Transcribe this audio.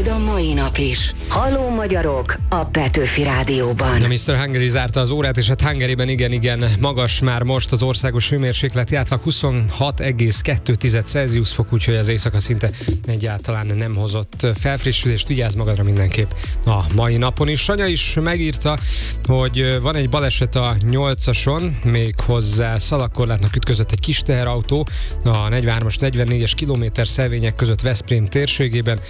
a mai nap is. Halló magyarok a Petőfi Rádióban. A Mr. Hungary zárta az órát, és hát Hungariben igen magas már most az országos hőmérsékleti átlag 26,2 Celsius fok, úgyhogy az éjszaka szinte egyáltalán nem hozott felfrissülést. Vigyázz magadra mindenképp a mai napon is. Sanya is megírta, hogy van egy baleset a 8-ason, még hozzá szalagkorlátnak ütközött egy kis teherautó a 43-as, 44-es kilométer szelvények között Veszprém térségében.